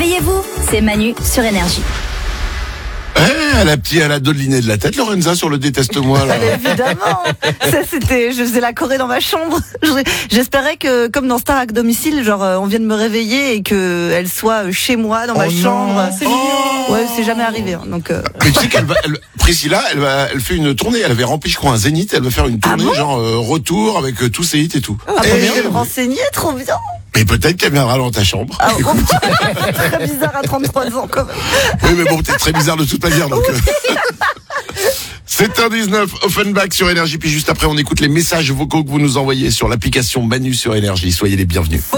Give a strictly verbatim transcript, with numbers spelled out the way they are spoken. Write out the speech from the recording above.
Réveillez-vous, c'est Manu sur Énergie. Eh, elle a petit, elle a doliné de la tête, Lorenza, sur le déteste-moi, là. Évidemment. Ça, c'était, je faisais la choré dans ma chambre. J'espérais que, comme dans Star à domicile, genre, on vienne me réveiller et que elle soit chez moi, dans oh ma non. chambre. C'est mignon. Ouais, c'est jamais arrivé, hein, donc, euh... Mais tu sais qu'elle va, elle, Priscilla, elle va, elle fait une tournée. Elle avait rempli, je crois, un zénith. Elle va faire une tournée, ah bon genre, euh, retour avec euh, tous ses hits et tout. Ah, et... bon, je vais me renseigner, trop bien. Mais peut-être qu'elle viendra dans ta chambre. Ah, oh, très bizarre à trente-trois ans, quand même. Oui, mais bon, peut-être très bizarre de toute manière, donc. Euh... sept heures dix-neuf, Offenbach sur Énergie. Puis juste après, on écoute les messages vocaux que vous nous envoyez sur l'application Manu sur Énergie. Soyez les bienvenus.